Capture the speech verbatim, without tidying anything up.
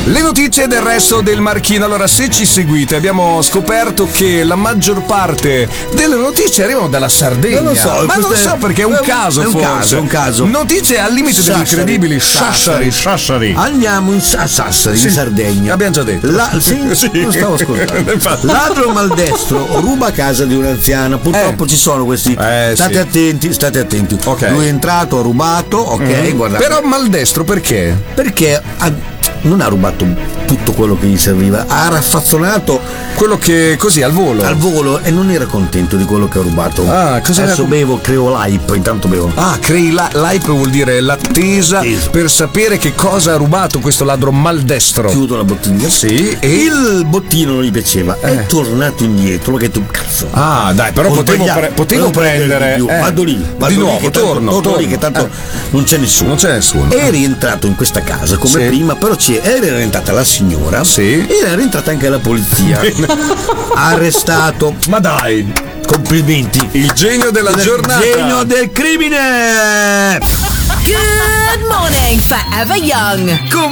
Le notizie del resto del Marchino. Allora, se ci seguite, abbiamo scoperto che la maggior parte delle notizie arrivano dalla Sardegna. Non lo so, ma non lo so perché è un è un, caso, è un forse. caso, un caso. Notizie al limite Sassari, dell'incredibile. Sassari, Sassari. Andiamo in, a Sassari, Sì, in Sardegna. abbiamo già detto. La, sì, Sì. non stavo ascoltando. Infatti. Ladro maldestro ruba casa di un'anziana. Purtroppo Eh. ci sono questi. Eh, state sì. attenti, state attenti. Ok. Lui è entrato, ha rubato, ok, Mm. guardate. Però maldestro perché? Perché ha- non ha rubato tutto quello che gli serviva, ha raffazzonato Quello che così al volo. al volo e non era contento di quello che ha rubato. Ah, cosa Adesso era? bevo, creo l'hype, intanto bevo. Ah, crei la- l'hype vuol dire l'attesa Attesa. per sapere che cosa ha rubato questo ladro maldestro. Chiudo la bottiglia. Sì, e Il bottino non gli piaceva, Eh. è tornato indietro. Che tu cazzo. Ah, dai, però Ho potevo, sbagliato, pre- potevo volevo prendere. di più. eh. Vado lì, vado di lì, nuovo, che tanto- torno, torno lì torno. che tanto Eh. non c'è nessuno. Non c'è nessuno. È rientrato in questa casa come Sì. prima, però c'è, era rientrata la signora Sì. e era rientrata anche la polizia. Arrestato. Ma dai, Complimenti. il genio della Il giornata. genio del crimine. Good morning, Forever Young.